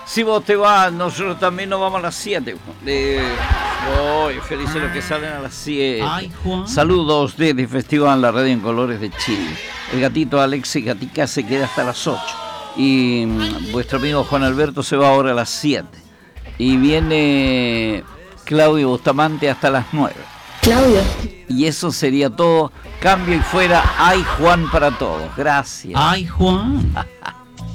Si vos te vas, nosotros también nos vamos a las 7. Felices los que salen a las 7. Ay, Juan. Saludos desde Festival La Radio en Colores de Chile. El gatito Alexis Gatica se queda hasta las 8. Y vuestro amigo Juan Alberto se va ahora a las 7. Y viene Claudio Bustamante hasta las 9. Claudio. Y eso sería todo. Cambio y fuera. Ay, Juan para todos. Gracias. Ay, Juan.